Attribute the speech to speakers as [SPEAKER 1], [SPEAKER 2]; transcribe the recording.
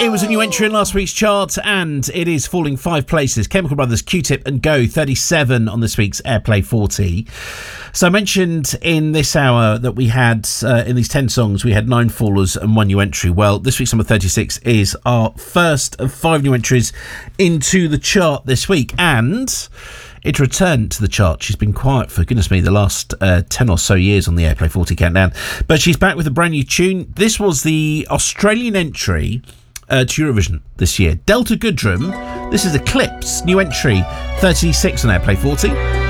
[SPEAKER 1] It was a new entry in last week's chart, and it is falling 5 places. Chemical Brothers, Q-Tip and Go, 37 on this week's Airplay 40. So I mentioned in this hour that we had, in these 10 songs, we had 9 fallers and 1 new entry. Well, this week's number 36 is our first of 5 new entries into the chart this week, and it returned to the chart. She's been quiet for, goodness me, the last 10 or so years on the Airplay 40 countdown. But she's back with a brand new tune. This was the Australian entry to Eurovision this year. Delta Goodrem. This is Eclipse, new entry 36 on Airplay 40.